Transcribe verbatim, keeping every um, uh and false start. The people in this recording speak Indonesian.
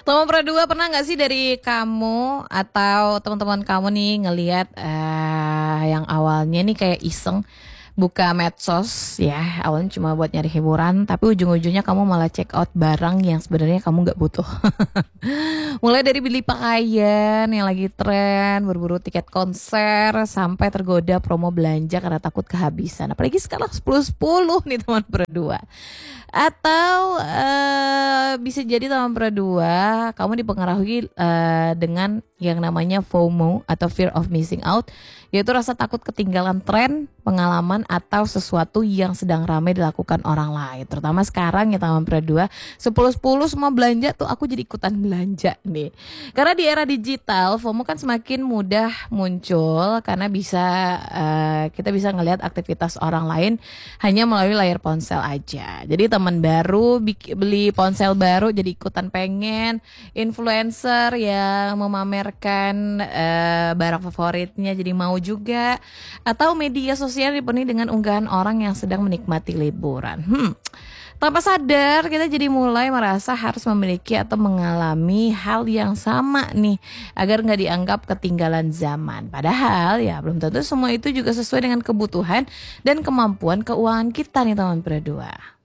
Teman Perdua, pernah nggak sih dari kamu atau teman-teman kamu nih ngelihat eh yang awalnya nih kayak iseng buka medsos ya, awalnya cuma buat nyari hiburan, tapi ujung-ujungnya kamu malah check out barang yang sebenarnya kamu nggak butuh. Mulai dari beli pakaian yang lagi tren, berburu tiket konser, sampai tergoda promo belanja karena takut kehabisan. Apalagi sekarang sepuluh sepuluh nih teman Perdua. Atau eh, bisa jadi teman Perdua, kamu dipengaruhi eh, dengan yang namanya FOMO atau fear of missing out, yaitu rasa takut ketinggalan tren, pengalaman atau sesuatu yang sedang ramai dilakukan orang lain. Terutama sekarang ya teman Perdua, sepuluh sepuluh semua belanja tuh aku jadi ikutan belanja nih. Karena di era digital, FOMO kan semakin mudah muncul karena bisa eh, kita bisa ngelihat aktivitas orang lain hanya melalui layar ponsel aja. Jadi teman baru bik- beli ponsel baru jadi ikutan pengen, influencer yang memamerkan eh, barang favoritnya jadi mau juga, atau media sosial dipenuhi dengan unggahan orang yang sedang menikmati liburan. Hmm. Tanpa sadar kita jadi mulai merasa harus memiliki atau mengalami hal yang sama nih agar nggak dianggap ketinggalan zaman. Padahal ya belum tentu semua itu juga sesuai dengan kebutuhan dan kemampuan keuangan kita nih teman Perdua.